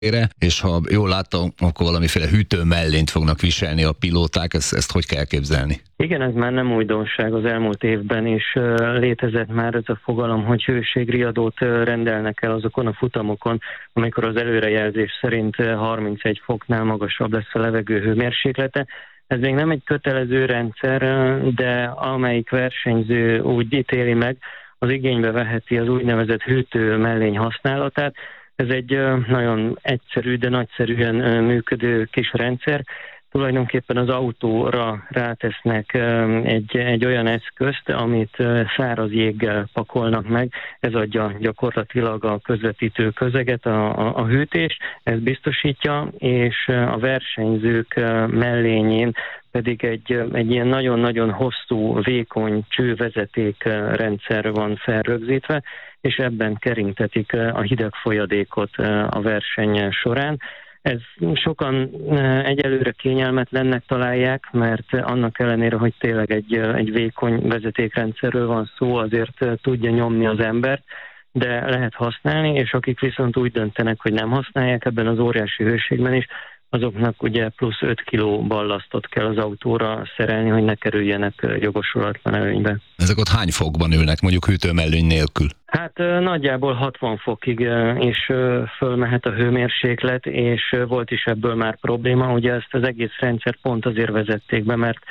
és ha jól láttam, akkor valamiféle hűtő mellényt fognak viselni a pilóták, ezt hogy kell képzelni? Igen, ez már nem újdonság, az elmúlt évben is létezett már ez a fogalom, hogy hőségriadót rendelnek el azokon a futamokon, amikor az előrejelzés szerint 31 foknál magasabb lesz a levegő hőmérséklete. Ez még nem egy kötelező rendszer, de amelyik versenyző úgy ítéli meg, az igénybe veheti az úgynevezett hűtő mellény használatát. Ez egy nagyon egyszerű, de nagyszerűen működő kis rendszer. Tulajdonképpen az autóra rátesznek egy olyan eszközt, amit száraz jéggel pakolnak meg. Ez adja gyakorlatilag a közvetítő közeget, a hűtést, ez biztosítja, és a versenyzők mellényén pedig egy ilyen nagyon-nagyon hosszú, vékony csővezeték rendszer van felrögzítve, és ebben keringtetik a hideg folyadékot a verseny során. Ez sokan egyelőre kényelmetlennek találják, mert annak ellenére, hogy tényleg egy vékony vezetékrendszerről van szó, azért tudja nyomni az embert, de lehet használni, és akik viszont úgy döntenek, hogy nem használják ebben az óriási hőségben is, azoknak ugye plusz 5 kg ballasztot kell az autóra szerelni, hogy ne kerüljenek jogosulatlan előnybe. Ezek ott hány fokban ülnek, mondjuk hűtőmellény nélkül? Hát nagyjából 60 fokig is fölmehet a hőmérséklet, és volt is ebből már probléma. Ugye ezt az egész rendszert pont azért vezették be, mert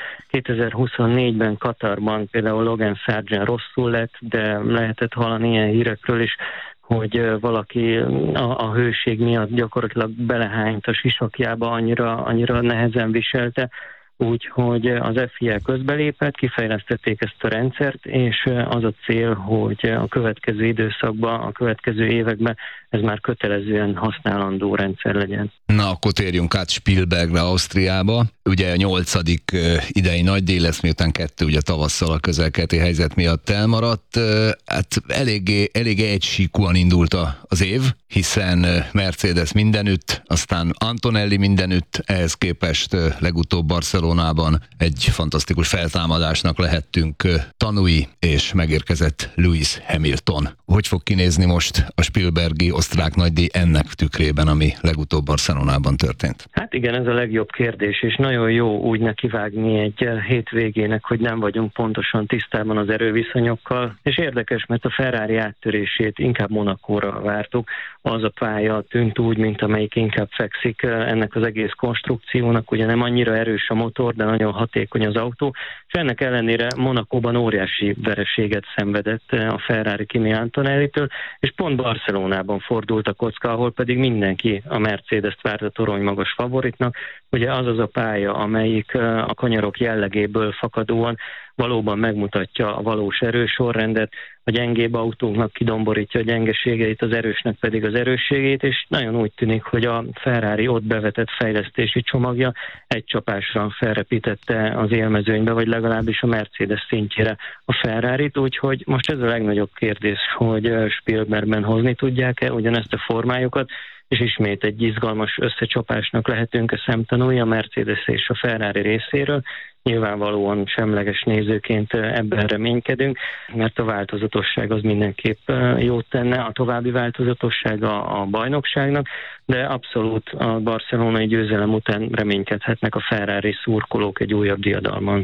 2024-ben Katarban például Logan Sargent rosszul lett, de lehetett hallani ilyen hírekről is, hogy valaki a hőség miatt gyakorlatilag belehányt a sisakjába, annyira nehezen viselte, úgyhogy az FIA közbelépett, kifejlesztették ezt a rendszert, és az a cél, hogy a következő időszakban, a következő években ez már kötelezően használandó rendszer legyen. Na, akkor térjünk át Spielbergre, Ausztriába. Ugye a 8. idei nagydíj lesz, miután 2 ugye tavasszal a közelkeleti helyzet miatt elmaradt. Hát eléggé egysíkúan indult az év, hiszen Mercedes mindenütt, aztán Antonelli mindenütt, ehhez képest legutóbb Barcelonában egy fantasztikus feltámadásnak lehettünk tanúi, és megérkezett Lewis Hamilton. Hogy fog kinézni most a Spielbergi osztrák nagydíj ennek tükrében, ami legutóbb Barcelonában történt? Hát igen, ez a legjobb kérdés, és nagyon jó úgy nekivágni egy hétvégének, hogy nem vagyunk pontosan tisztában az erőviszonyokkal, és érdekes, mert a Ferrari áttörését inkább Monacóra vártuk. Az a pálya tűnt úgy, mint amelyik inkább fekszik ennek az egész konstrukciónak, ugye nem annyira erős a motor, de nagyon hatékony az autó, és ennek ellenére Monacóban óriási vereséget szenvedett a Ferrari Kimi Antonellitől, és pont Barcelonában fordult a kocka, ahol pedig mindenki a Mercedes-t várt a torony magas favoritnak. Ugye az a pálya, amelyik a kanyarok jellegéből fakadóan valóban megmutatja a valós erősorrendet, a gyengébb autóknak kidomborítja a gyengeségeit, az erősnek pedig az erősségét, és nagyon úgy tűnik, hogy a Ferrari ott bevetett fejlesztési csomagja egy csapásra felrepítette az élmezőnybe, vagy legalábbis a Mercedes szintjére a Ferrarit, úgyhogy most ez a legnagyobb kérdés, hogy Spielbergben hozni tudják-e ugyanezt a formájukat, és ismét egy izgalmas összecsapásnak lehetünk a szemtanúi a Mercedes és a Ferrari részéről. Nyilvánvalóan semleges nézőként ebben reménykedünk, mert a változatosság az mindenképp jót tenne, a további változatosság a bajnokságnak, de abszolút a barcelonai győzelem után reménykedhetnek a Ferrari szurkolók egy újabb diadalman.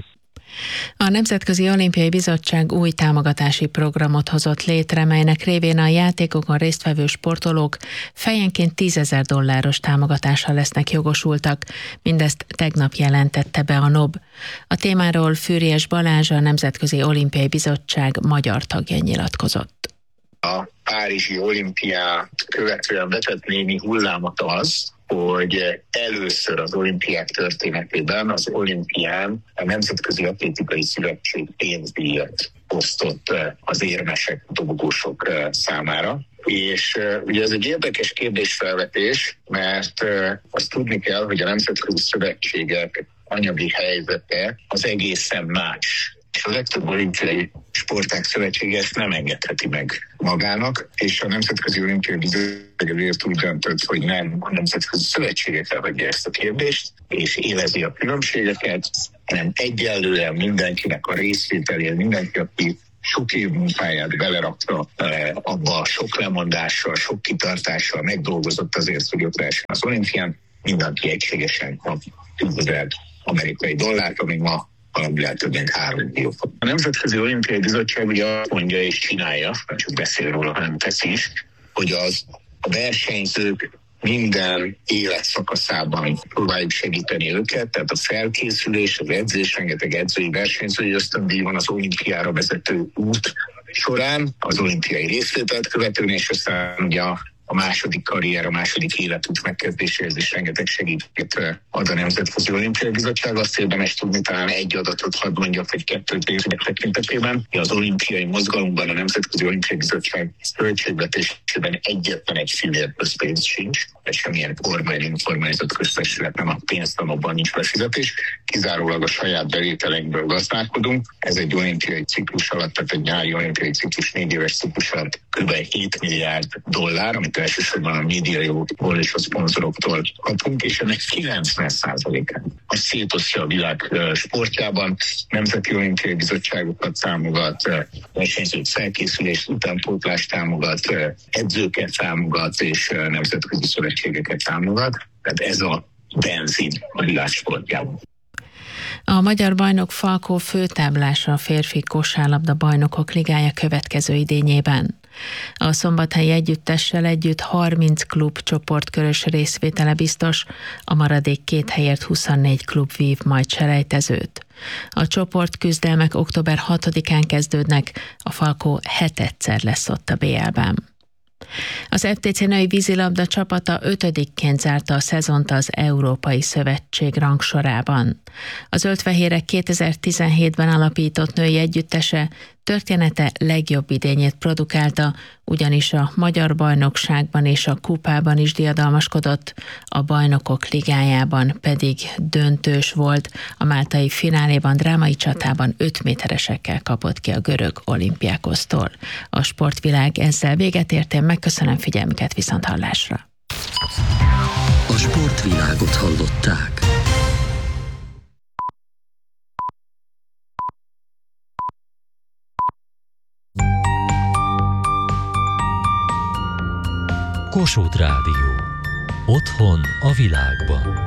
A Nemzetközi Olimpiai Bizottság új támogatási programot hozott létre, melynek révén a játékokon résztvevő sportolók fejenként $10,000 támogatásra lesznek jogosultak. Mindezt tegnap jelentette be a NOB. A témáról Fűrjes Balázs, a Nemzetközi Olimpiai Bizottság magyar tagja nyilatkozott. A párizsi olimpiát követően vetett némi hullámot az, hogy először az olimpiák történetében az olimpián a Nemzetközi Atlétikai Szövetség pénzdíjat osztott az érmesek, dobogósok számára. És ugye ez egy érdekes kérdésfelvetés, mert azt tudni kell, hogy a nemzetközi szövetségek anyagi helyzete az egészen más. És a legtöbb olimpiai sportág szövetsége ezt nem engedheti meg magának, és a Nemzetközi Olimpiai Bizottság úgy döntött, hogy nem a nemzetközi szövetségekre hagyja ezt a kérdést, és élezi a különbségeket, hanem egyenlően mindenkinek a részvételére, mindenki, aki sok év munkáját belerakta abba, sok lemondással, sok kitartással megdolgozott azért, hogy ott lehessen az olimpián. Mindenki egységesen kap 10.000 amerikai dollárt, amíg ma valamivel több mint 3 millió. A Nemzetközi Olimpiai Bizottság ugye azt mondja és csinálja, nem csak beszél róla, hanem teszi is, hogy a versenyzők minden életszakaszában próbáljuk segíteni őket, tehát a felkészülés, az edzés, rengeteg edzői versenyzői ösztöndíj van az olimpiára vezető út során, az olimpiai részvételt követően, és aztán ugye a második karrier, a második életút megkezdéséhez is rengeteg segítséget ad a Nemzetközi Olimpiai Bizottság. Azt érdemes tudni, talán egy adatot hadd mondjak, vagy 2 részek tekintetében. Az olimpiai mozgalomban a Nemzetközi Olimpiai Bizottság költségvetésében egyetlen egy fillér közpénz sincs, vagy semmilyen kormány, önkormányzat köztesület nem a pénzt, abban nincs befizetés. Kizárólag a saját bevételekből gazdálkodunk. Ez egy olimpiai ciklus alatt, tehát egy nyári olimpiai ciklus, 4 éves ciklus alatt kb. 7 milliárd dollár, amit elsősorban a médiajogokból és a szponzoroktól kapunk, és ennek 90%-át azt szétosztja a világ sportjában. Nemzeti Olimpiai Bizottságokat támogat, versenyzők felkészülést, utánpótlást támogat, edzőket támogat, és nemzetközi szövetségeket támogat. Tehát ez a benzin a világ sportjában. A magyar bajnok Falkó főtáblása a férfi kosárlabda bajnokok ligája következő idényében. A szombathelyi együttessel együtt 30 klub csoportkörös részvétele biztos, a maradék 2 helyért 24 klub vív majd selejtezőt. A csoportküzdelmek október 6-án kezdődnek, a Falkó 7-szer lesz ott a BL-ben. Az FTC női vízilabda csapata 5-ként zárta a szezont az Európai Szövetség rangsorában. A zöldfehérek 2017-ben alapított női együttese története legjobb idényét produkálta, ugyanis a magyar bajnokságban és a kupában is diadalmaskodott, a bajnokok ligájában pedig döntős volt. A máltai fináléban drámai csatában 5 méteresekkel kapott ki a görög Olympiakosztól. A sportvilág ezzel véget ért, én megköszönöm figyelmüket, viszonthallásra. A sportvilágot hallották. Kossuth Rádió. Otthon a világban.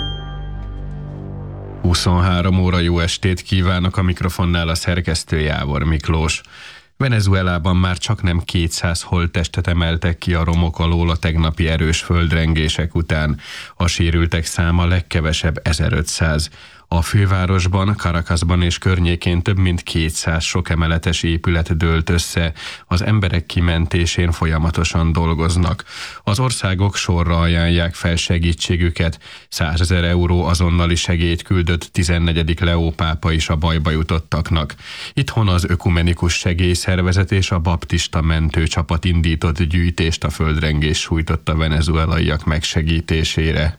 23 óra, jó estét kívánok, a mikrofonnál a szerkesztő Jávor Miklós. Venezuelában már csaknem 200 holttestet emeltek ki a romok alól a tegnapi erős földrengések után. A sérültek száma legkevesebb 1500. A fővárosban, Caracasban és környékén több mint 200 sokemeletes épület dőlt össze, az emberek kimentésén folyamatosan dolgoznak. Az országok sorra ajánlják fel segítségüket, 100 000 euró azonnali segélyt küldött 14. Leó pápa is a bajba jutottaknak. Itthon az Ökumenikus Segélyszervezet és a Baptista Mentőcsapat indított gyűjtést a földrengés sújtotta venezuelaiak megsegítésére.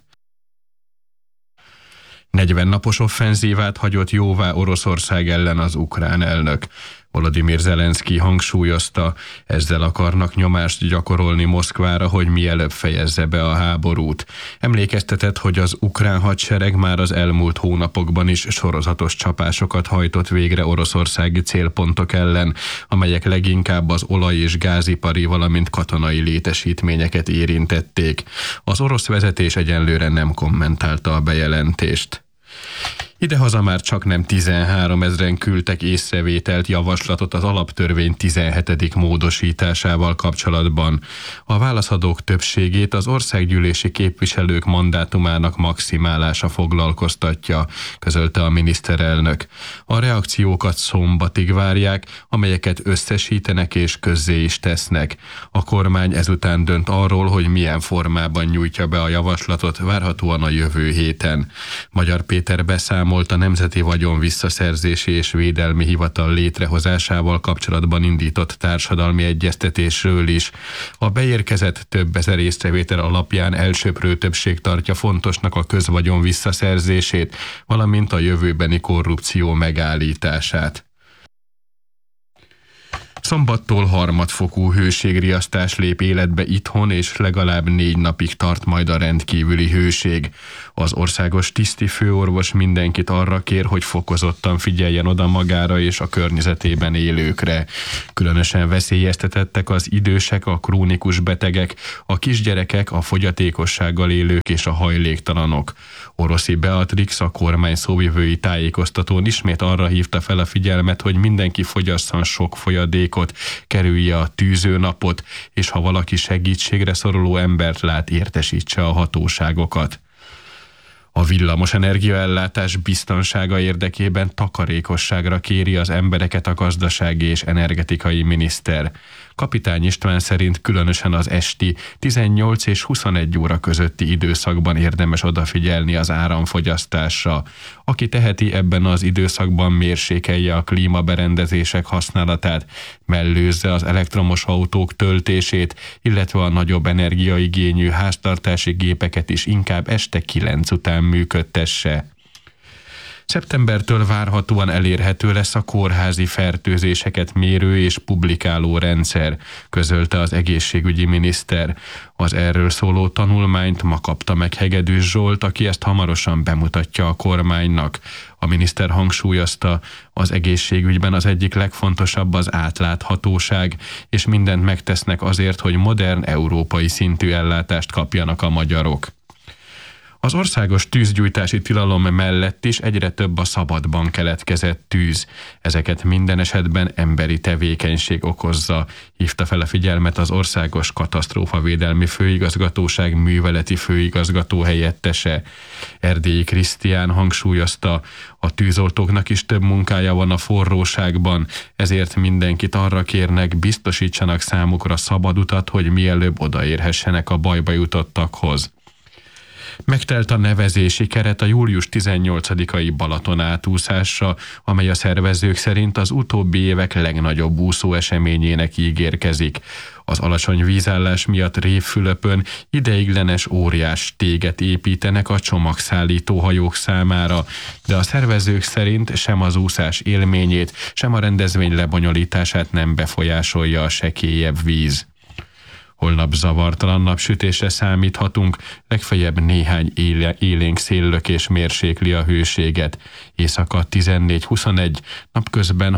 40 napos offenzívát hagyott jóvá Oroszország ellen az ukrán elnök. Volodymyr Zelenszky hangsúlyozta, ezzel akarnak nyomást gyakorolni Moszkvára, hogy mielőbb fejezze be a háborút. Emlékeztetett, hogy az ukrán hadsereg már az elmúlt hónapokban is sorozatos csapásokat hajtott végre oroszországi célpontok ellen, amelyek leginkább az olaj- és gázipari, valamint katonai létesítményeket érintették. Az orosz vezetés egyenlőre nem kommentálta a bejelentést. Idehaza már csaknem 13 000-en küldtek észrevételt, javaslatot az alaptörvény 17. módosításával kapcsolatban. A válaszadók többségét az országgyűlési képviselők mandátumának maximálása foglalkoztatja, közölte a miniszterelnök. A reakciókat szombatig várják, amelyeket összesítenek és közzé is tesznek. A kormány ezután dönt arról, hogy milyen formában nyújtja be a javaslatot, várhatóan a jövő héten. Magyar Péter beszámolt a Nemzeti Vagyon Visszaszerzési és Védelmi Hivatal létrehozásával kapcsolatban indított társadalmi egyeztetésről is. A beérkezett több ezer észrevétel alapján elsöprő többség tartja fontosnak a közvagyon visszaszerzését, valamint a jövőbeni korrupció megállítását. Szombattól harmadfokú hőségriasztás lép életbe itthon, és legalább 4 napig tart majd a rendkívüli hőség. Az országos tisztifőorvos mindenkit arra kér, hogy fokozottan figyeljen oda magára és a környezetében élőkre. Különösen veszélyeztetettek az idősek, a krónikus betegek, a kisgyerekek, a fogyatékossággal élők és a hajléktalanok. Oroszi Beatrix, a kormány szóvivői tájékoztatón ismét arra hívta fel a figyelmet, hogy mindenki fogyasszon sok folyadékot, kerülje a tűzőnapot, és ha valaki segítségre szoruló embert lát, értesítse a hatóságokat. A villamos energiaellátás biztonsága érdekében takarékosságra kéri az embereket a gazdasági és energetikai miniszter. Kapitány István szerint különösen az esti 18 és 21 óra közötti időszakban érdemes odafigyelni az áramfogyasztásra. Aki teheti, ebben az időszakban mérsékelje a klímaberendezések használatát, mellőzze az elektromos autók töltését, illetve a nagyobb energiaigényű háztartási gépeket is inkább este 9 után működtesse. Szeptembertől várhatóan elérhető lesz a kórházi fertőzéseket mérő és publikáló rendszer, közölte az egészségügyi miniszter. Az erről szóló tanulmányt ma kapta meg Hegedűs Zsolt, aki ezt hamarosan bemutatja a kormánynak. A miniszter hangsúlyozta, az egészségügyben az egyik legfontosabb az átláthatóság, és mindent megtesznek azért, hogy modern, európai szintű ellátást kapjanak a magyarok. Az országos tűzgyújtási tilalom mellett is egyre több a szabadban keletkezett tűz. Ezeket minden esetben emberi tevékenység okozza, hívta fel a figyelmet az Országos Katasztrófavédelmi Főigazgatóság műveleti főigazgató helyettese. Erdélyi Krisztián hangsúlyozta, a tűzoltóknak is több munkája van a forróságban, ezért mindenkit arra kérnek, biztosítsanak számukra szabad utat, hogy mielőbb odaérhessenek a bajba jutottakhoz. Megtelt a nevezési keret a július 18-ai Balaton átúszásra, amely a szervezők szerint az utóbbi évek legnagyobb úszó eseményének ígérkezik. Az alacsony vízállás miatt Révfülöpön ideiglenes óriás téget építenek a csomagszállító hajók számára, de a szervezők szerint sem az úszás élményét, sem a rendezvény lebonyolítását nem befolyásolja a sekélyebb víz. Holnap zavartalan napsütésre számíthatunk, legfeljebb néhány élénk széllökés mérsékli a hőséget. Éjszaka 14-21, napközben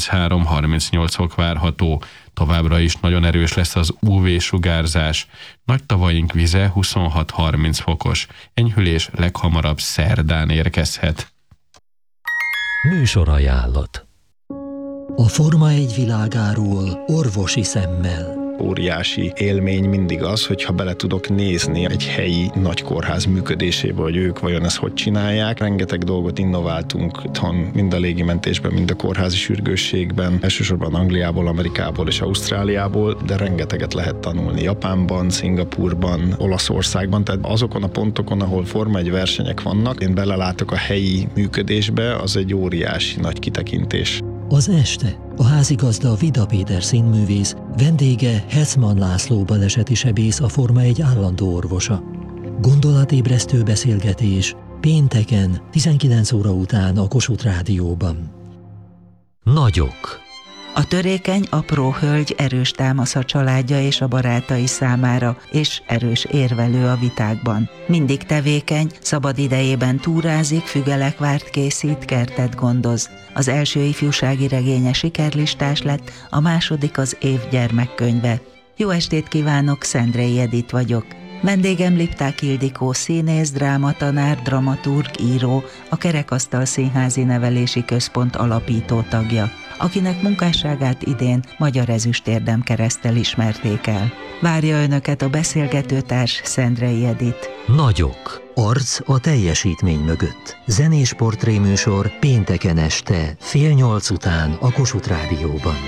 33-38 fok várható. Továbbra is nagyon erős lesz az UV-sugárzás. Nagy tavaink vize 26-30 fokos. Enyhülés leghamarabb szerdán érkezhet. Műsorajánlat. A Forma 1 világáról orvosi szemmel. Óriási élmény mindig az, hogyha bele tudok nézni egy helyi nagy kórház működésébe, hogy ők vajon ezt hogy csinálják. Rengeteg dolgot innováltunk itthon, mind a légimentésben, mind a kórházi sürgősségben, elsősorban Angliából, Amerikából és Ausztráliából, de rengeteget lehet tanulni Japánban, Szingapúrban, Olaszországban, tehát azokon a pontokon, ahol Forma 1 versenyek vannak, én belelátok a helyi működésbe, az egy óriási nagy kitekintés. Az este a házigazda Vida Péter színművész, vendége Hetzmann László baleseti sebész, a Forma 1 állandó orvosa. Gondolatébresztő beszélgetés pénteken 19 óra után a Kossuth Rádióban. Nagyok. A törékeny, apró hölgy erős támasz a családja és a barátai számára, és erős érvelő a vitákban. Mindig tevékeny, szabad idejében túrázik, fügelekvárt készít, kertet gondoz. Az első ifjúsági regénye sikerlistás lett, a második az év gyermekkönyve. Jó estét kívánok, Szendrei Edith vagyok. Vendégem Lipták Ildikó színész, drámatanár, dramaturg, író, a Kerekasztal Színházi Nevelési Központ alapító tagja, akinek munkásságát idén Magyar Ezüstérdem kereszttel ismerték el. Várja önöket a beszélgetőtárs, Szendrei Edith. Nagyok. Arc a teljesítmény mögött. Zenés portréműsor pénteken este 7:30 után a Kossuth Rádióban.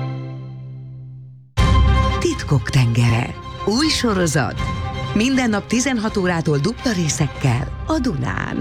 Titkok tengere. Új sorozat. Minden nap 16 órától dupla részekkel a Dunán.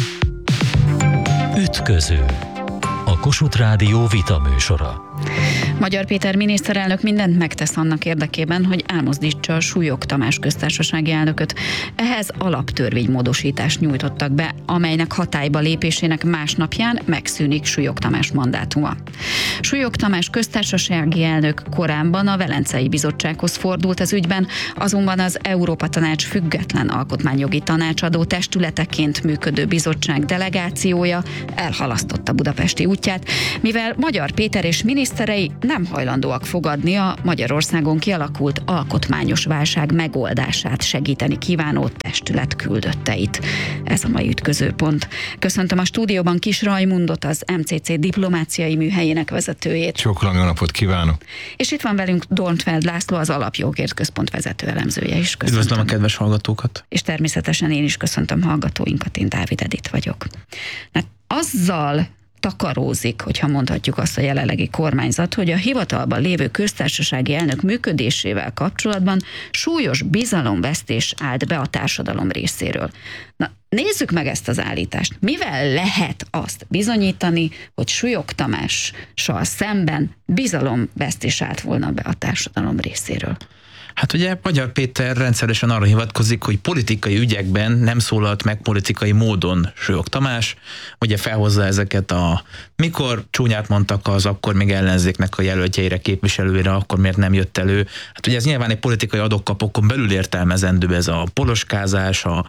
Ütköző. A Kossuth Rádió vita műsora. Magyar Péter miniszterelnök mindent megtesz annak érdekében, hogy elmozdítsa a Súlyog Tamás köztársasági elnököt. Ehhez alaptörvénymódosítást nyújtottak be, amelynek hatályba lépésének másnapján megszűnik Súlyog Tamás mandátuma. Súlyog Tamás köztársasági elnök korábban a Velencei Bizottsághoz fordult az ügyben, azonban az Európa Tanács független alkotmányjogi tanácsadó testületeként működő bizottság delegációja elhalasztotta budapesti útját, mivel Magyar Péter és miniszterei nem hajlandóak fogadni a Magyarországon kialakult alkotmányos válság megoldását segíteni kívánó testület küldötteit. Ez a mai ütközőpont. Köszöntöm a stúdióban Kis Rajmundot, az MCC diplomáciai műhelyének vezetőjét. Sokkal jó napot kívánok! És itt van velünk Dornfeld László, az Alapjogért Központ vezető elemzője is. Köszöntöm. Üdvözlöm a kedves hallgatókat! És természetesen én is köszöntöm hallgatóinkat, én Dávid Edith vagyok. Hát azzal takarózik, hogyha mondhatjuk azt a jelenlegi kormányzat, hogy a hivatalban lévő köztársasági elnök működésével kapcsolatban súlyos bizalomvesztés állt be a társadalom részéről. Na, nézzük meg ezt az állítást. Mivel lehet azt bizonyítani, hogy Súlyog Tamással szemben bizalomvesztés állt volna be a társadalom részéről? Hát ugye Magyar Péter rendszeresen arra hivatkozik, hogy politikai ügyekben nem szólalt meg politikai módon Súlyog Tamás. Ugye felhozza ezeket mikor csúnyát mondtak az akkor még ellenzéknek a jelöltjeire, képviselőire, akkor miért nem jött elő. Hát ugye ez nyilván egy politikai adokkapokon belül értelmezendő, ez a poloskázás, a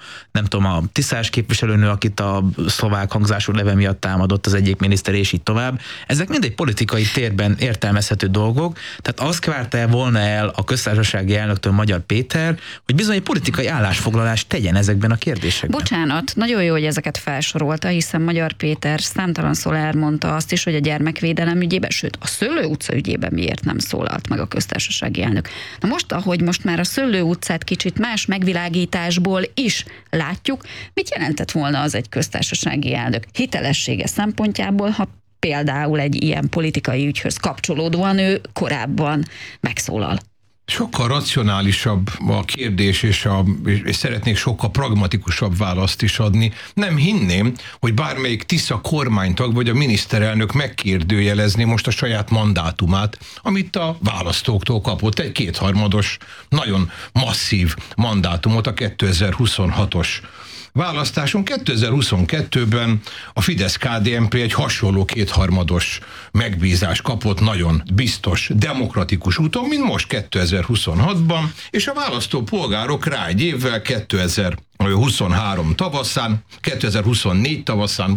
Tiszás képviselőnő, akit a szlovák hangzású neve miatt támadott az egyik miniszter, és így tovább. Ezek mind egy politikai térben értelmezhető dolgok. Tehát azt várta volna el a köztársasági elnöktől Magyar Péter, hogy bizony egy politikai állásfoglalást tegyen ezekben a kérdésekben. Bocsánat, nagyon jó, hogy ezeket felsorolta, hiszen Magyar Péter számtalanszor elmondta azt is, hogy a gyermekvédelem ügyében, sőt a Szőlő utca ügyében miért nem szólalt meg a köztársasági elnök. Na most, ahogy most már a Szőlő utcát kicsit más megvilágításból is látjuk, mit jelentett volna az egy köztársasági elnök hitelessége szempontjából, ha például egy ilyen politikai ügyhöz kapcsolódóan ő korábban megszólal? Sokkal racionálisabb a kérdés, és szeretnék sokkal pragmatikusabb választ is adni. Nem hinném, hogy bármelyik Tisza kormánytag vagy a miniszterelnök megkérdőjelezni most a saját mandátumát, amit a választóktól kapott. Egy kétharmados, nagyon masszív mandátumot a 2026-os választáson. 2022-ben a Fidesz-KDNP egy hasonló kétharmados megbízást kapott nagyon biztos, demokratikus úton, mint most 2026-ban, és a választópolgárok rá egy évvel 2024 tavaszán,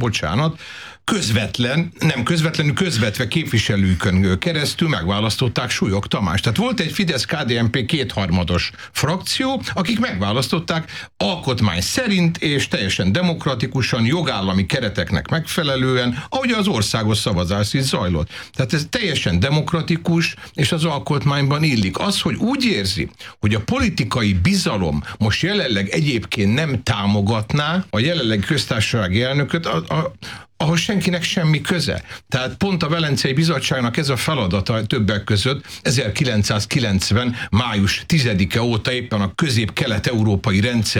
közvetve képviselőkön keresztül megválasztották Súlyog Tamást. Tehát volt egy Fidesz-KDNP kétharmados frakció, akik megválasztották alkotmány szerint és teljesen demokratikusan, jogállami kereteknek megfelelően, ahogy az országos szavazás is zajlott. Tehát ez teljesen demokratikus, és az alkotmányban illik. Az, hogy úgy érzi, hogy a politikai bizalom most jelenleg egyébként nem támogatná a jelenlegi köztársasági elnököt, ahhoz senkinek semmi köze. Tehát pont a Velencei Bizottságnak ez a feladata többek között 1990. május 10-e óta éppen a közép-kelet-európai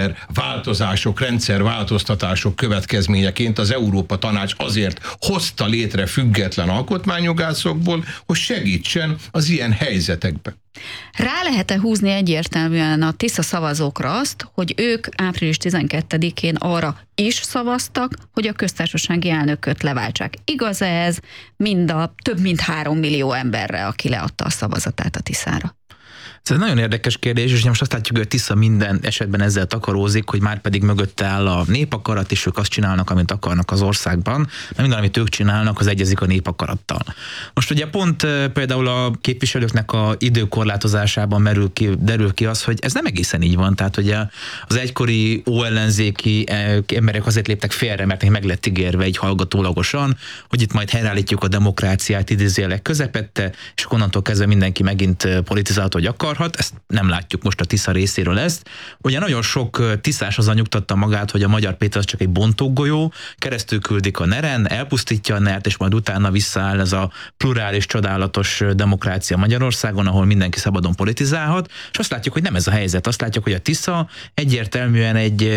rendszerváltoztatások következményeként az Európa Tanács azért hozta létre független alkotmányjogászokból, hogy segítsen az ilyen helyzetekbe. Rá lehet-e húzni egyértelműen a Tisza szavazókra azt, hogy ők április 12-én arra is szavaztak, hogy a köztársasági elnököt leváltsák? Igaz ez mind a több mint 3 millió emberre, aki leadta a szavazatát a Tiszára? Ez egy nagyon érdekes kérdés, és most azt látjuk, hogy Tisza minden esetben ezzel takarózik, hogy már pedig mögötte áll a népakarat, és ők azt csinálnak, amit akarnak az országban, mert minden, amit ők csinálnak, az egyezik a népakarattal. Most ugye pont például a képviselőknek a időkorlátozásában derül ki az, hogy ez nem egészen így van, tehát ugye az egykori óellenzéki emberek azért léptek félre, mert meg lett ígérve így hallgatólagosan, hogy itt majd helyreállítjuk a demokráciát idézőjelek közepette, és onnantól kezdve mindenki megint politizált, hogy akar. Ezt nem látjuk most a Tisza részéről ezt. Ugye nagyon sok tiszás azzal nyugtatta magát, hogy a Magyar Péter az csak egy bontógolyó, keresztül küldik a NER-en, elpusztítja a NER-t, és majd utána visszaáll ez a plurális, csodálatos demokrácia Magyarországon, ahol mindenki szabadon politizálhat, és azt látjuk, hogy nem ez a helyzet. Azt látjuk, hogy a Tisza egyértelműen egy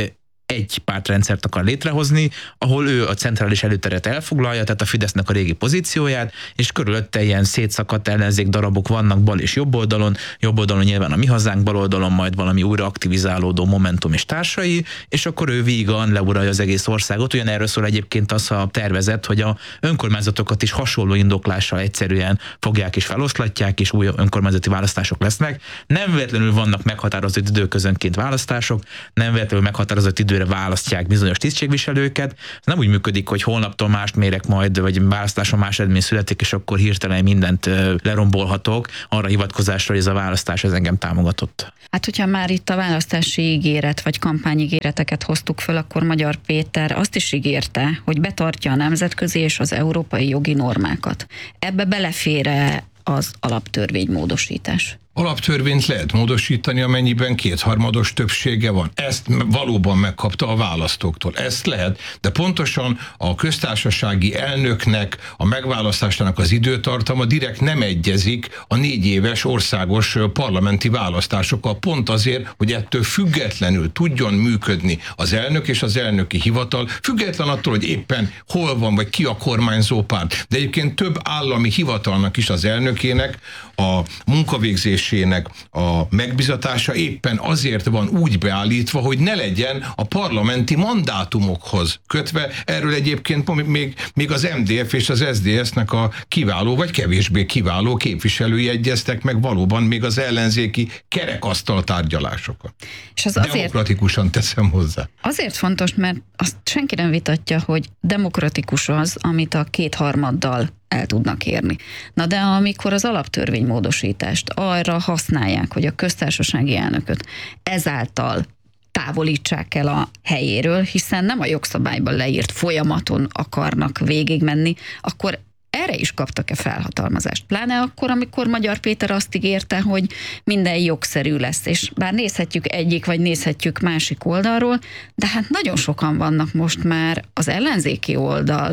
egy pártrendszert akar létrehozni, ahol ő a centrális előteret elfoglalja, tehát a Fidesznek a régi pozícióját, és körülötte ilyen szétszakadt ellenzék darabok vannak bal és jobb oldalon nyilván a Mi Hazánk, bal oldalon majd valami újra aktivizálódó Momentum és társai, és akkor ő vígan leuralja az egész országot. Ugyanerről szól egyébként az a tervezet, hogy a önkormányzatokat is hasonló indoklással egyszerűen fogják és feloszlatják, és új önkormányzati választások lesznek. Nem véletlenül vannak meghatározott időközönként választások, nem véletlenül meghatározott időre választják bizonyos tisztségviselőket. Ez nem úgy működik, hogy holnaptól mást mérek majd, vagy választáson más eredmény születik, és akkor hirtelen mindent lerombolhatok arra hivatkozásra, hogy ez a választás ez engem támogatott. Hát, hogyha már itt a választási ígéret vagy kampányígéreteket hoztuk föl, akkor Magyar Péter azt is ígérte, hogy betartja a nemzetközi és az európai jogi normákat. Ebbe belefér az alaptörvénymódosítás? Alaptörvényt lehet módosítani, amennyiben kétharmados többsége van. Ezt valóban megkapta a választóktól. Ezt lehet, de pontosan a köztársasági elnöknek, a megválasztásának az időtartama direkt nem egyezik a 4 éves országos parlamenti választásokkal. Pont azért, hogy ettől függetlenül tudjon működni az elnök és az elnöki hivatal, független attól, hogy éppen hol van, vagy ki a kormányzó párt. De egyébként több állami hivatalnak is az elnökének a munkavégzésének a megbizatása éppen azért van úgy beállítva, hogy ne legyen a parlamenti mandátumokhoz kötve. Erről egyébként még az MDF és az SZDSZ-nek a kiváló vagy kevésbé kiváló képviselői egyeztek meg valóban még az ellenzéki kerekasztal tárgyalásokon. És az demokratikusan teszem hozzá. Azért fontos, mert azt senki nem vitatja, hogy demokratikus az, amit a kétharmaddal el tudnak érni. Na de amikor az alaptörvénymódosítást arra használják, hogy a köztársasági elnököt ezáltal távolítsák el a helyéről, hiszen nem a jogszabályban leírt folyamaton akarnak végigmenni, akkor erre is kaptak-e felhatalmazást? Pláne akkor, amikor Magyar Péter azt ígérte, hogy minden jogszerű lesz, és bár nézhetjük egyik, vagy nézhetjük másik oldalról, de hát nagyon sokan vannak most már az ellenzéki oldalon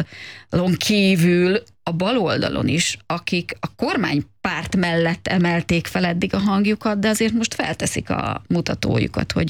kívül a bal oldalon is, akik a kormánypárt mellett emelték fel eddig a hangjukat, de azért most felteszik a mutatójukat, hogy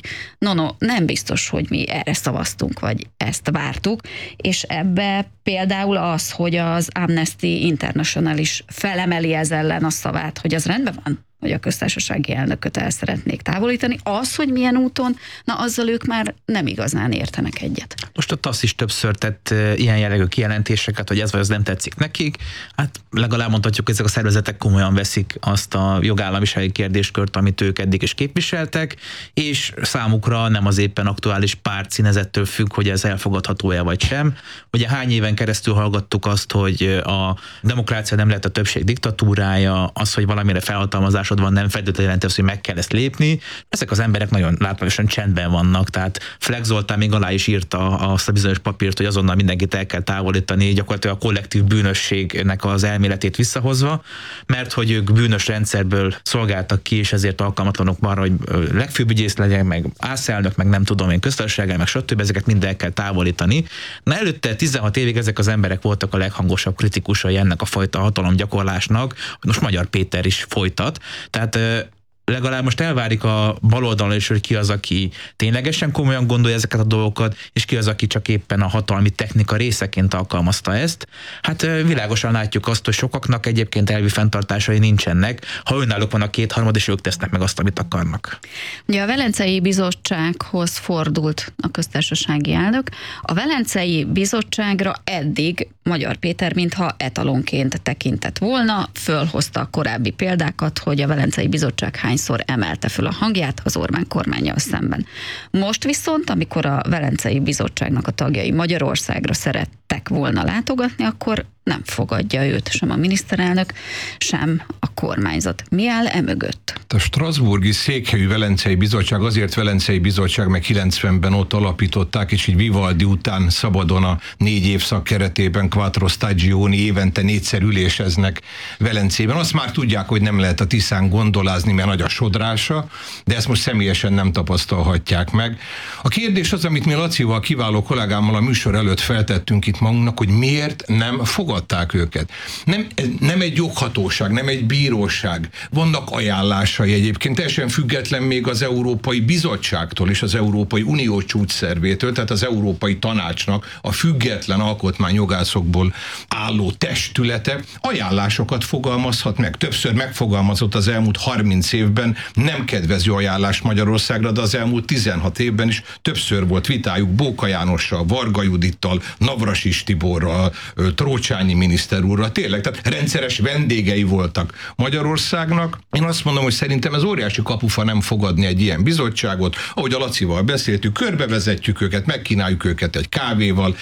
nem biztos, hogy mi erre szavaztunk, vagy ezt vártuk, és ebbe például az, hogy az Amnesty International is felemeli ez ellen a szavát, hogy az rendben van, hogy a köztársasági elnököt el szeretnék távolítani. Az, hogy milyen úton, azzal ők már nem igazán értenek egyet. Most a TASZ is többször tett ilyen jellegű kijelentéseket, hogy ez vagy az nem tetszik nekik. Hát legalább mondhatjuk, ezek a szervezetek komolyan veszik azt a jogállamisági kérdéskört, amit ők eddig is képviseltek, és számukra nem az éppen aktuális pártszínezettől függ, hogy ez elfogadható-e vagy sem. Ugye hány éven keresztül hallgattuk azt, hogy a demokrácia nem lehet a többség diktatúrája, az, hogy valamire felhatalmazásod van, nem feltétlenül jelenti azt, hogy meg kell ezt lépni. Ezek az emberek nagyon látványosan csendben vannak, tehát Flex Zoltán még alá is írta azt a bizonyos papírt, hogy azonnal mindenkit el kell távolítani, gyakorlatilag a kollektív bűnösségnek az elméletét visszahozva, mert hogy ők bűnös rendszerből szolgáltak ki, és ezért alkalmatlanok arra, hogy legfőbb ügyész legyen, meg ászelnök, meg nem tudom én, köztársaság, meg stb. Ezeket mind el kell távolítani. Na előtte 16 évig ezek az emberek voltak a leghangosabb kritikusai ennek a fajta hatalomgyakorlásnak, most Magyar Péter is folytat. Tehát legalább most elvárik a baloldalon is, hogy ki az, aki ténylegesen komolyan gondolja ezeket a dolgokat, és ki az, aki csak éppen a hatalmi technika részeként alkalmazta ezt. Hát világosan látjuk azt, hogy sokaknak egyébként elvi fenntartásai nincsenek, ha önállók van a kétharmad, és ők tesznek meg azt, amit akarnak. Ugye a Velencei Bizottsághoz fordult a köztársasági elnök. A Velencei Bizottságra eddig Magyar Péter mintha etalonként tekintett volna, fölhozta a korábbi példákat, hogy a Velencei Bizottság hányszor emelte föl a hangját az Orbán kormánnyal szemben. Most viszont, amikor a Velencei Bizottságnak a tagjai Magyarországra szerettek volna látogatni, akkor nem fogadja őt sem a miniszterelnök, sem a kormányzat. Mi áll emögött? A strasbourgi székhelyű Velencei Bizottság azért Velencei Bizottság, meg 90-ben ott alapították, és így Vivaldi után szabadon a 4 évszak keretében Quattro Stagioni évente 4-szer üléseznek Velencében. Azt már tudják, hogy nem lehet a Tiszán gondolázni, mert nagy a sodrása, de ezt most személyesen nem tapasztalhatják meg. A kérdés az, amit mi Lacival, kiváló kollégámmal a műsor előtt feltettünk itt magunknak, hogy miért nem fogadták őket. Nem egy joghatóság, nem egy bíróság. Vannak ajánlásai egyébként, teljesen független még az Európai Bizottságtól és az Európai Unió csúcsszervétől, tehát az Európai Tanácsnak a független alkotmányjogászokból álló testülete ajánlásokat fogalmazhat meg. Többször megfogalmazott az elmúlt 30 évben nem kedvező ajánlás Magyarországra, de az elmúlt 16 évben is többször volt vitájuk Bóka Jánossal, Varga Judittal, Navrasis Tiborral, Trócsányi miniszter úrral. Tényleg, tehát rendszeres vendégei voltak Magyarországnak. Én azt mondom, hogy szerintem ez óriási kapufa nem fogadni egy ilyen bizottságot. Ahogy a Lacival beszéltük, körbevezetjük őket, megkínáljuk őket egy kávéval.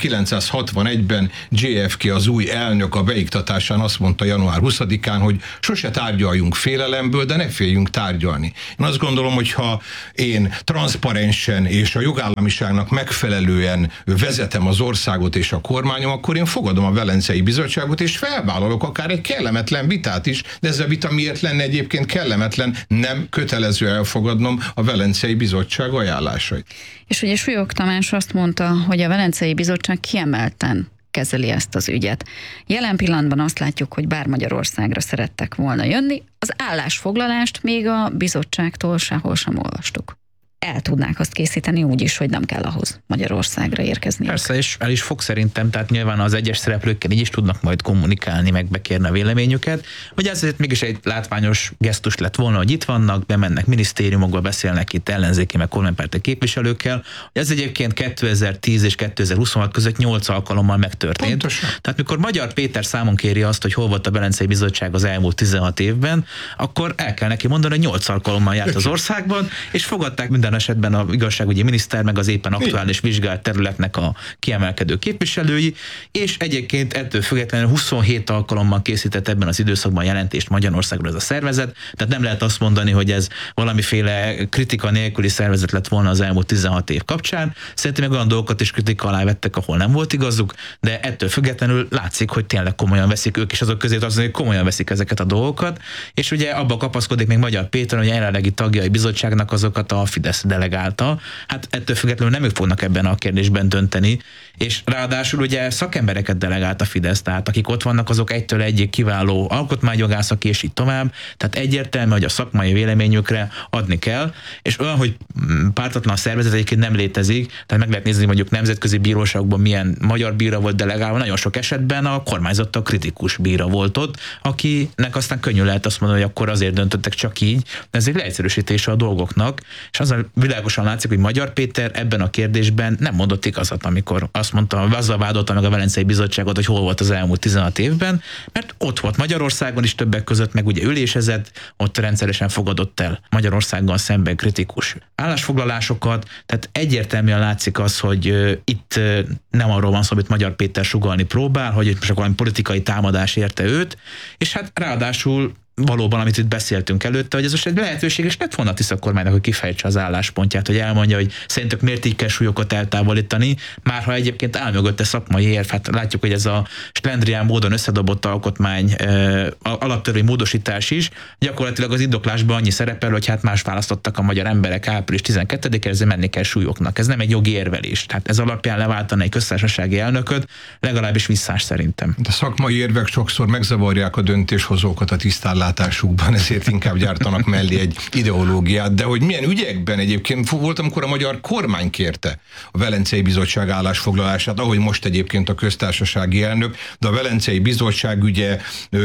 1961-ben JFK, az új elnök a beiktatásán azt mondta január 20-án, hogy sose tárgyaljunk félelemből, de ne féljünk tárgyalni. Én azt gondolom, hogy ha én transzparensen és a jogállamiságnak megfelelően vezetem az országot és a kormányom, akkor én fogadom a Velencei Bizottságot, és felvállalok akár egy kellemetlen vitát is, de ez a vita miért lenne egyébként kellemetlen? Nem kötelező elfogadnom a Velencei Bizottság ajánlásait. És ugye Súlyog Tamás azt mondta, hogy a Velencei Bizottság kiemelten kezeli ezt az ügyet. Jelen pillanatban azt látjuk, hogy bár Magyarországra szerettek volna jönni, az állásfoglalást még a bizottságtól sehol sem olvastuk. El tudnák azt készíteni úgy is, hogy nem kell ahhoz Magyarországra érkezni. Persze, és el is fog szerintem, tehát nyilván az egyes szereplőkkel így is tudnak majd kommunikálni, meg bekérni a véleményüket, hogy ez mégis egy látványos gesztus lett volna, hogy itt vannak, bemennek minisztériumokba, beszélnek itt ellenzéki, meg kormánypárti képviselőkkel, hogy ez egyébként 2010 és 2026 között 8 alkalommal megtörtént. Pontosan. Tehát mikor Magyar Péter számon kéri azt, hogy hol volt a Velencei Bizottság az elmúlt 16 évben, akkor el kell neki mondani, hogy 8 alkalommal járt az országban, és fogadták minden esetben a igazságügyi miniszter, meg az éppen aktuális vizsgált területnek a kiemelkedő képviselői, és egyébként ettől függetlenül 27 alkalommal készített ebben az időszakban jelentést Magyarországról ez a szervezet, tehát nem lehet azt mondani, hogy ez valamiféle kritika nélküli szervezet lett volna az elmúlt 16 év kapcsán. Szerintem meg olyan dolgokat is kritika alá vettek, ahol nem volt igazuk, de ettől függetlenül látszik, hogy tényleg komolyan veszik ők is azok közé, hogy komolyan veszik ezeket a dolgokat, és ugye abba kapaszkodik még Magyar Péter, hogy a jelenlegi tagjai bizottságnak azokat a Fidesz delegálta. Hát ettől függetlenül nem ők fognak ebben a kérdésben dönteni, és ráadásul ugye szakembereket delegált a Fidesz, tehát akik ott vannak, azok egytől egyik kiváló alkotmányjogászak, és így tovább, tehát egyértelmű, hogy a szakmai véleményükre adni kell, és olyan, hogy pártatlan szervezet egyébként nem létezik, tehát meg lehet nézni, mondjuk nemzetközi bíróságokban milyen magyar bíra volt delegálva, nagyon sok esetben a kormányzattal kritikus bíra volt ott, akinek aztán könnyű lehet azt mondani, hogy akkor azért döntöttek csak így, de ez egy leegyszerűsítése a dolgoknak, és az világosan látszik, hogy Magyar Péter ebben a kérdésben nem mondott igazat, amikor azt mondta, azzal vádolta meg a Velencei Bizottságot, hogy hol volt az elmúlt 16 évben, mert ott volt Magyarországon is többek között, meg ugye ülésezett, ott rendszeresen fogadott el Magyarországgal szemben kritikus állásfoglalásokat, tehát egyértelműen látszik az, hogy itt nem arról van szó, hogy Magyar Péter sugallni próbál, hogy itt most valami politikai támadás érte őt, és hát ráadásul valóban, amit itt beszéltünk előtte, hogy ez most egy lehetőség, és lett volna a Tisza kormánynak, hogy kifejtse az álláspontját, hogy elmondja, hogy szerintük miért így kell súlyokat eltávolítani, már ha egyébként áll mögötte szakmai érv, hát látjuk, hogy ez a slendrián módon összedobott alkotmány alaptörvény módosítás is, gyakorlatilag az indoklásban annyi szerepel, hogy hát más választottak a magyar emberek április 12-én, ezért menni kell súlyoknak. Ez nem egy jogi érvelés. Tehát ez alapján leváltani egy köztársasági elnököt, legalábbis visszás szerintem. De szakmai érvek sokszor megzavarják a döntéshozókat a tisztánlátásukban, ezért inkább gyártanak mellé egy ideológiát, de hogy milyen ügyekben egyébként volt, amikor a magyar kormány kérte a Velencei Bizottság állásfoglalását, ahogy most egyébként a köztársasági elnök, de a Velencei Bizottság ugye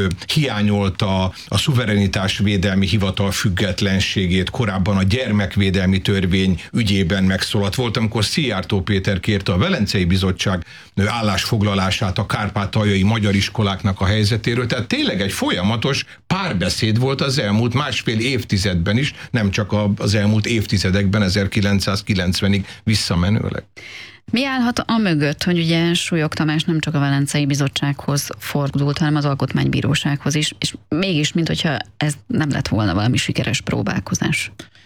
hiányolta a szuverenitásvédelmi hivatal függetlenségét, korábban a gyermekvédelmi törvény ügyében megszólalt. Volt, amikor Szijjártó Péter kérte a Velencei Bizottság állásfoglalását a kárpátaljai magyar iskoláknak a helyzetéről, tehát tényleg egy folyamatos párbeszéd volt az elmúlt másfél évtizedben is, nem csak az elmúlt évtizedekben, 1990-ig visszamenőleg. Mi állhat amögött, hogy ugye Súlyog Tamás nem csak a Velencei Bizottsághoz fordult, hanem az Alkotmánybírósághoz is, és mégis, minthogyha ez nem lett volna valami sikeres próbálkozás?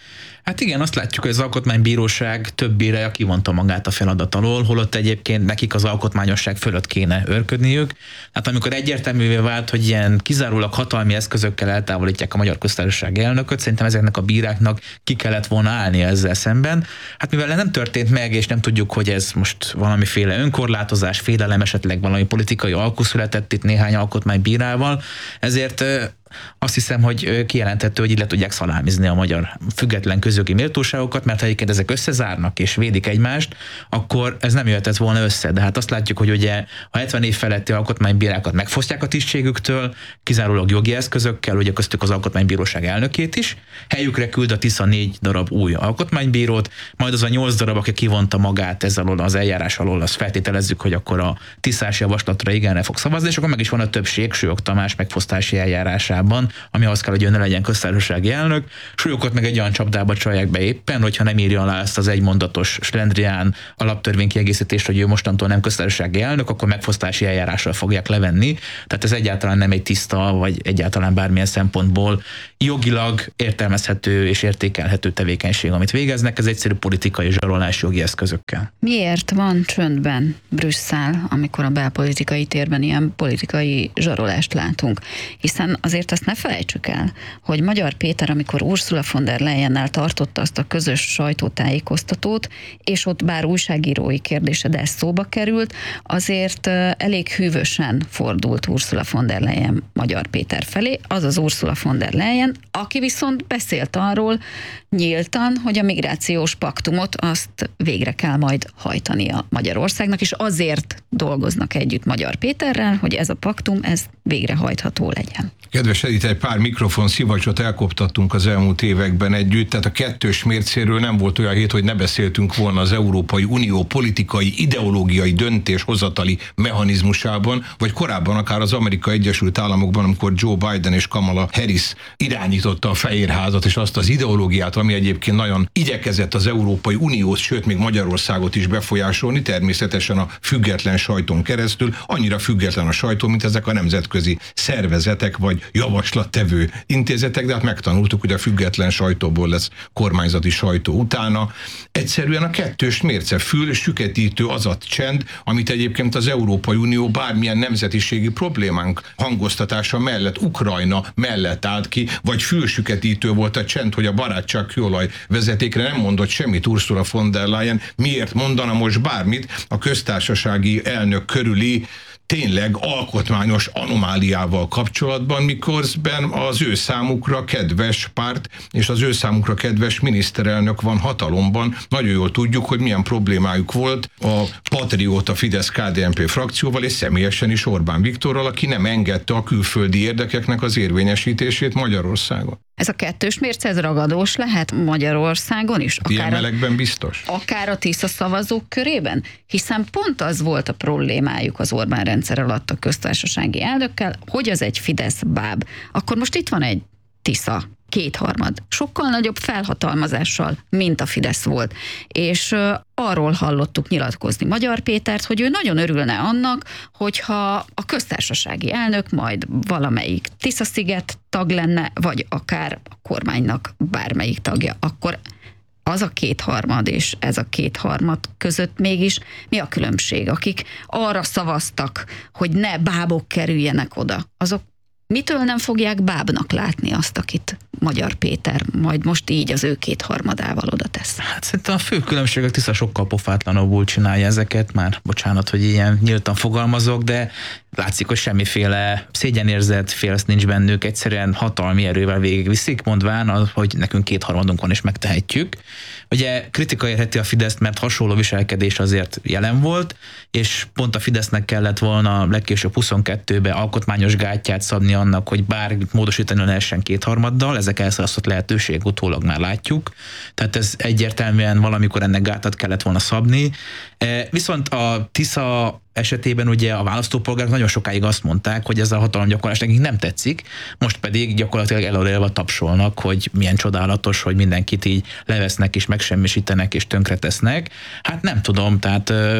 Hát igen, azt látjuk, hogy az Alkotmánybíróság több bírája kivonta magát a feladat alól, holott egyébként nekik az alkotmányosság fölött kéne őrködniük. Hát amikor egyértelművé vált, hogy ilyen kizárólag hatalmi eszközökkel eltávolítják a Magyar Köztársaság elnököt, szerintem ezeknek a bíráknak ki kellett volna állni ezzel szemben. Hát mivel nem történt meg, és nem tudjuk, hogy ez most valamiféle önkorlátozás, félelem, esetleg valami politikai alkú született itt néhány alkotmánybírával, ezért azt hiszem, hogy kijelenthető, hogy így le tudják szalámizni a magyar független közjogi méltóságokat, mert ha egyébként ezek összezárnak és védik egymást, akkor ez nem jöhetett volna össze. De hát azt látjuk, hogy ugye a 70 év feletti alkotmánybírákat megfosztják a tisztségüktől, kizárólag jogi eszközökkel, ugye köztük az Alkotmánybíróság elnökét is, helyükre küld a Tisza 4 darab új alkotmánybírót, majd az a 8 darab, aki kivonta magát ezzel az eljárás alól, azt feltételezzük, hogy akkor a tisztás javaslatra igenre fog szavazni, és akkor meg is van a többség Súlyog Tamás megfosztási eljárásában, ami ahhoz kell, hogy ő ne legyen köztársasági elnök. Súlyogot meg egy olyan csapdába csalják be éppen, hogyha nem írja alá ezt az egymondatos slendrián alaptörvény kiegészítést, hogy ő mostantól nem köztársasági elnök, akkor megfosztási eljárással fogják levenni. Tehát ez egyáltalán nem egy tiszta, vagy egyáltalán bármilyen szempontból jogilag értelmezhető és értékelhető tevékenység, amit végeznek, ez egyszerű politikai zsarolás jogi eszközökkel. Miért van csöndben Brüsszel, amikor a belpolitikai térben ilyen politikai zsarolást látunk? Hiszen azért azt ne felejtsük el, hogy Magyar Péter, amikor Ursula von der Leyennel tartotta azt a közös sajtótájékoztatót, és ott bár újságírói kérdése, de ez szóba került, azért elég hűvösen fordult Ursula von der Leyen Magyar Péter felé, azaz Ursula von der Leyen, aki viszont beszélt arról nyíltan, hogy a migrációs paktumot azt végre kell majd hajtania Magyarországnak, és azért dolgoznak együtt Magyar Péterrel, hogy ez a paktum, ez végrehajtható legyen. Kedves Edith, egy pár mikrofon szivacsot elkoptattunk az elmúlt években együtt, tehát a kettős mércéről nem volt olyan hét, hogy ne beszéltünk volna az Európai Unió politikai, ideológiai döntéshozatali mechanizmusában, vagy korábban akár az Amerikai Egyesült Államokban, amikor Joe Biden és Kamala Harris irányította a Fehérházat, és azt az ideológiát, ami egyébként nagyon igyekezett az Európai Uniót, sőt még Magyarországot is befolyásolni, természetesen a független sajton keresztül, annyira független a sajtó, mint ezek a nemzetközi szervezetek, vagy javaslattevő intézetek, de hát megtanultuk, hogy a független sajtóból lesz kormányzati sajtó utána. Egyszerűen a kettős mérce, fülsüketítő az a csend, amit egyébként az Európai Unió bármilyen nemzetiségi problémánk hangoztatása mellett, Ukrajna mellett állt ki, vagy fülsüketítő volt a csend, hogy a barátságkőolaj vezetékre nem mondott semmit Ursula von der Leyen. Miért mondana most bármit a köztársasági elnök körüli tényleg alkotmányos anomáliával kapcsolatban, miközben az ő számukra kedves párt és az ő számukra kedves miniszterelnök van hatalomban. Nagyon jól tudjuk, hogy milyen problémájuk volt a patrióta Fidesz-KDNP frakcióval, és személyesen is Orbán Viktorral, aki nem engedte a külföldi érdekeknek az érvényesítését Magyarországon. Ez a kettős mérce, ez ragadós lehet Magyarországon is? Ilyen melegben biztos. Akár a Tisza szavazók körében? Hiszen pont az volt a problémájuk az Orbán rendszer alatt a köztársasági elnökkel, hogy az egy Fidesz báb. Akkor most itt van egy Tisza, kétharmad, sokkal nagyobb felhatalmazással, mint a Fidesz volt. És arról hallottuk nyilatkozni Magyar Pétert, hogy ő nagyon örülne annak, hogyha a köztársasági elnök majd valamelyik Tisza-sziget tag lenne, vagy akár a kormánynak bármelyik tagja. Akkor az a kétharmad és ez a kétharmad között mégis mi a különbség? Akik arra szavaztak, hogy ne bábok kerüljenek oda, azok mitől nem fogják bábnak látni azt, akit Magyar Péter majd most így az ő kétharmadával oda tesz? Hát szerintem a fő különbség, a Tisza sokkal pofátlanabbul csinálja ezeket, már bocsánat, hogy ilyen nyíltan fogalmazok, de látszik, hogy semmiféle szégyenérzet, félsz nincs bennük, egyszerűen hatalmi erővel végigviszik, mondván, hogy nekünk kétharmadunk van és megtehetjük. Ugye kritika érheti a Fideszt, mert hasonló viselkedés azért jelen volt, és pont a Fidesznek kellett volna legkésőbb 22-ben alkotmányos gátját szabni annak, hogy bár módosítani lehessen kétharmaddal, ezek elszalasztott lehetőség, utólag már látjuk. Tehát ez egyértelműen valamikor ennek gátat kellett volna szabni. Viszont a Tisza esetében ugye a választópolgárok nagyon sokáig azt mondták, hogy ez a hatalomgyakorlás nekik nem tetszik, most pedig gyakorlatilag elorélva tapsolnak, hogy milyen csodálatos, hogy mindenkit így levesznek és megsemmisítenek és tönkretesznek. Hát nem tudom, tehát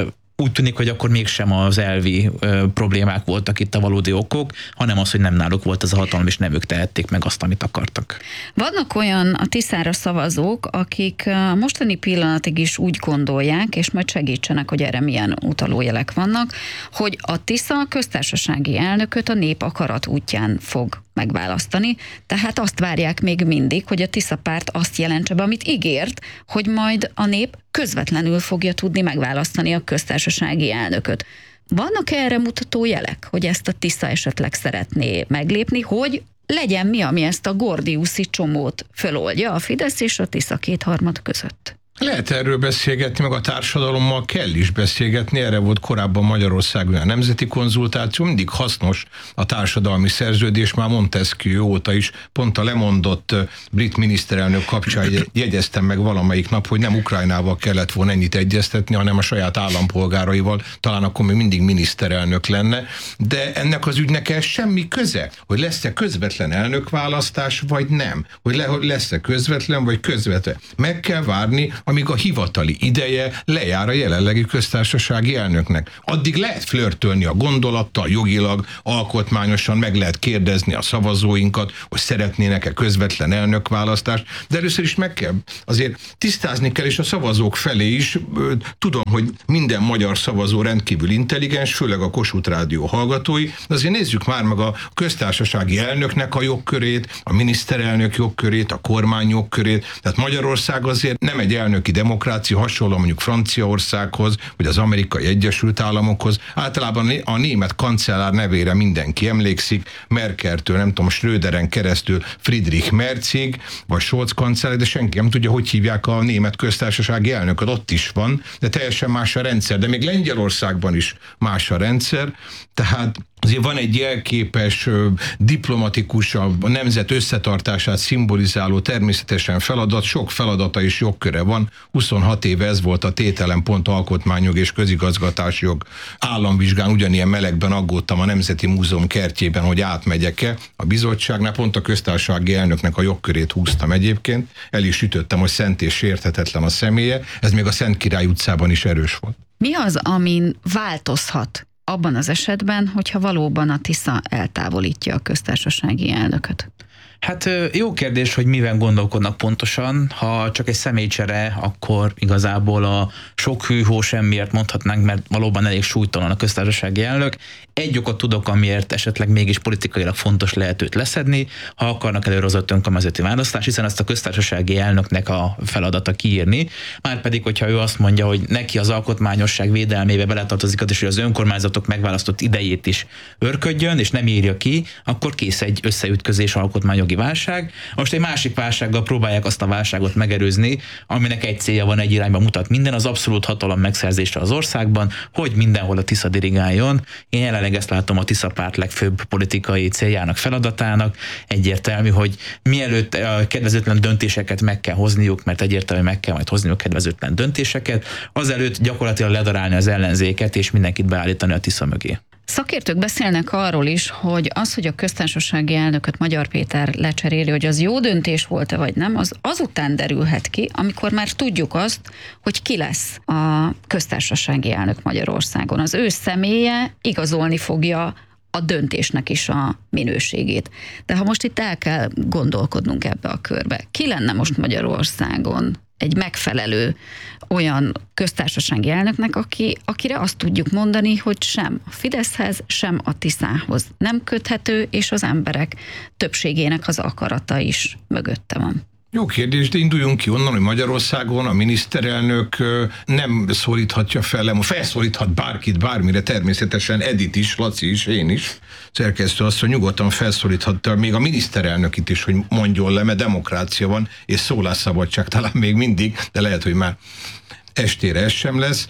úgy tűnik, hogy akkor mégsem az elvi problémák voltak itt a valódi okok, hanem az, hogy nem náluk volt ez a hatalom, és nem ők tehették meg azt, amit akartak. Vannak olyan a Tiszára szavazók, akik mostani pillanatig is úgy gondolják, és majd segítsenek, hogy erre milyen utalójelek vannak, hogy a Tisza köztársasági elnököt a nép akarat útján fog megválasztani, tehát azt várják még mindig, hogy a Tisza párt azt jelentse be, amit ígért, hogy majd a nép közvetlenül fogja tudni megválasztani a köztársasági elnököt. Vannak erre mutató jelek, hogy ezt a Tisza esetleg szeretné meglépni, hogy legyen mi, ami ezt a gordiuszi csomót föloldja a Fidesz és a Tisza kétharmad között? Lehet erről beszélgetni, meg a társadalommal kell is beszélgetni, erre volt korábban Magyarországon a nemzeti konzultáció, mindig hasznos a társadalmi szerződés, már Montesquieu óta is, pont a lemondott brit miniszterelnök kapcsán jegyeztem meg valamelyik nap, hogy nem Ukrajnával kellett volna ennyit egyeztetni, hanem a saját állampolgáraival, talán akkor még mindig miniszterelnök lenne, de ennek az ügynek ez semmi köze, hogy lesz-e közvetlen elnökválasztás, vagy nem, hogy lesz-e közvetlen, vagy közvetlen. Meg kell várni, amíg a hivatali ideje lejár a jelenlegi köztársasági elnöknek. Addig lehet flörtölni a gondolattal, jogilag, alkotmányosan, meg lehet kérdezni a szavazóinkat, hogy szeretnének-e közvetlen elnökválasztást, de először is meg kell, azért tisztázni kell, és a szavazók felé is, tudom, hogy minden magyar szavazó rendkívül intelligens, főleg a Kossuth Rádió hallgatói, de azért nézzük már meg a köztársasági elnöknek a jogkörét, a miniszterelnök jogkörét, a kormány jogkörét, tehát Magyarország azért nem egy elnöki demokrácia, hasonló mondjuk Franciaországhoz, vagy az Amerikai Egyesült Államokhoz. Általában a német kancellár nevére mindenki emlékszik, Merkeltől, nem tudom, Schröderen keresztül Friedrich Merzig, vagy Scholz kancellár, de senki nem tudja, hogy hívják a német köztársasági elnököt. Ott is van, de teljesen más a rendszer. De még Lengyelországban is más a rendszer, tehát azért van egy jelképes, diplomatikus, a nemzet összetartását szimbolizáló természetesen feladat, sok feladata és jogköre van. 26 éve ez volt a tételem, pont alkotmányjog és közigazgatásjog államvizsgán, ugyanilyen melegben aggódtam a Nemzeti Múzeum kertjében, hogy átmegyek-e a bizottságnál, pont a köztársasági elnöknek a jogkörét húztam egyébként, el is ütöttem, hogy szent és sérthetetlen a személye, ez még a Szent Király utcában is erős volt. Mi az, amin változhat abban az esetben, hogyha valóban a Tisza eltávolítja a köztársasági elnököt? Hát jó kérdés, hogy miben gondolkodnak pontosan. Ha csak egy személycsere, akkor igazából a sok hűhó semmiért mondhatnánk, mert valóban elég súlytalan a köztársasági elnök. Egy okot tudok, amiért esetleg mégis politikailag fontos lehet őt leszedni, ha akarnak előrehozott önkormányzati választás, hiszen ezt a köztársasági elnöknek a feladata kiírni. Márpedig, hogyha ő azt mondja, hogy neki az alkotmányosság védelmébe beletartozik az is, hogy az önkormányzatok megválasztott idejét is örködjön, és nem írja ki, akkor kész egy összeütközés, alkotmányjogi válság. Most egy másik válsággal próbálják azt a válságot megerőzni, aminek egy célja van, egy irányba mutat minden, az abszolút hatalom megszerzése az országban, hogy mindenhol a Tisza dirigáljon. Én jelenleg ezt látom a Tisza párt legfőbb politikai céljának, feladatának. Egyértelmű, hogy mielőtt a kedvezőtlen döntéseket meg kell hozniuk, mert egyértelmű meg kell majd hozniuk kedvezőtlen döntéseket, azelőtt gyakorlatilag ledarálni az ellenzéket és mindenkit beállítani a Tisza mögé. Szakértők beszélnek arról is, hogy az, hogy a köztársasági elnököt Magyar Péter lecseréli, hogy az jó döntés volt-e vagy nem, az azután derülhet ki, amikor már tudjuk azt, hogy ki lesz a köztársasági elnök Magyarországon. Az ő személye igazolni fogja a döntésnek is a minőségét. De ha most itt el kell gondolkodnunk ebbe a körbe, ki lenne most Magyarországon egy megfelelő olyan köztársasági elnöknek, akire azt tudjuk mondani, hogy sem a Fideszhez, sem a Tiszához nem köthető, és az emberek többségének az akarata is mögötte van. Jó kérdés, de induljunk ki onnan, hogy Magyarországon a miniszterelnök nem szólíthatja felszólíthat bárkit, bármire, természetesen Edith is, Laci is, én is, szerkesztő azt, hogy nyugodtan felszólíthatta még a miniszterelnökit is, hogy mondjon le, mert demokrácia van, és szólásszabadság talán még mindig, de lehet, hogy már estére ez sem lesz,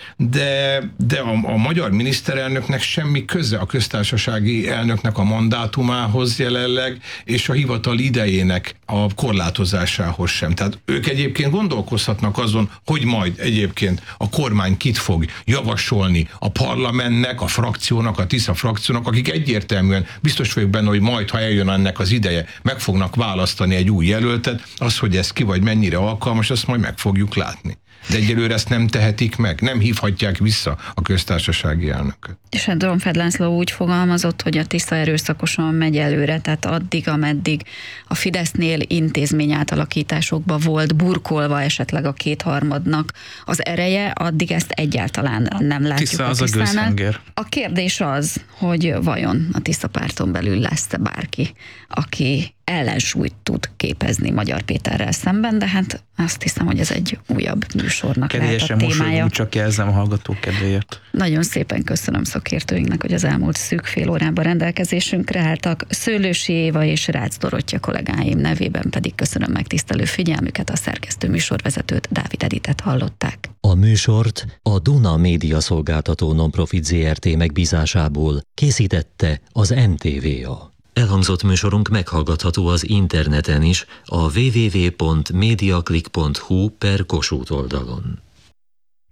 de a magyar miniszterelnöknek semmi köze a köztársasági elnöknek a mandátumához jelenleg, és a hivatal idejének a korlátozásához sem. Tehát ők egyébként gondolkozhatnak azon, hogy majd egyébként a kormány kit fog javasolni a parlamentnek, a frakciónak, a Tisza frakciónak, akik egyértelműen biztos vagyok benne, hogy majd, ha eljön ennek az ideje, meg fognak választani egy új jelöltet, az, hogy ez ki vagy mennyire alkalmas, azt majd meg fogjuk látni. De egyelőre ezt nem tehetik meg, nem hívhatják vissza a köztársasági elnököt. És hát Dronfeld László úgy fogalmazott, hogy a Tisza erőszakosan megy előre, tehát addig, ameddig a Fidesznél intézményátalakításokba volt burkolva esetleg a kétharmadnak az ereje, addig ezt egyáltalán nem látjuk Tisza a az a Tiszánál. gőzhenger. A kérdés az, hogy vajon a Tisza párton belül lesz-e bárki, aki ellensúlyt tud képezni Magyar Péterrel szemben, de hát azt hiszem, hogy ez egy újabb műsornak lehet a témája. Csak jelzem a hallgatók kedvéért. Nagyon szépen köszönöm szakértőinknek, hogy az elmúlt szűk fél órában rendelkezésünkre álltak. Szőlősi Éva és Rácz Dorottya kollégáim nevében pedig köszönöm megtisztelő figyelmüket, a szerkesztő műsorvezetőt, Dávid Editet hallották. A műsort a Duna Média Szolgáltató Nonprofit Zrt. Megbízásából készítette az NTVA. Elhangzott műsorunk meghallgatható az interneten is a www.mediaclick.hu/Kossuth oldalon.